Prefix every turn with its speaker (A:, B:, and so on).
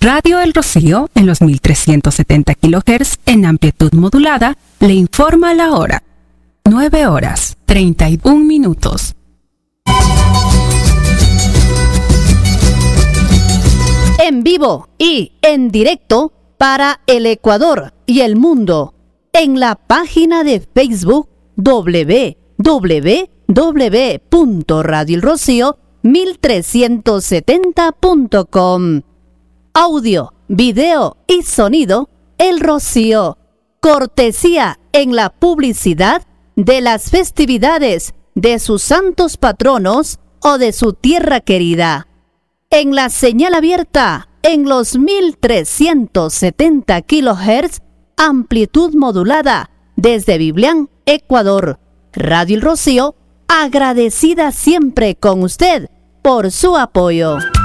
A: Radio El Rocío, en los 1370 kHz en amplitud modulada, le informa la hora. 9:31.
B: En vivo y en directo para el Ecuador y el mundo, en la página de Facebook www.radioelrocío1370.com. Audio, video y sonido El Rocío. Cortesía en la publicidad de las festividades de sus santos patronos o de su tierra querida. En la señal abierta en los 1370 kHz, amplitud modulada desde Biblián, Ecuador. Radio El Rocío, agradecida siempre con usted por su apoyo.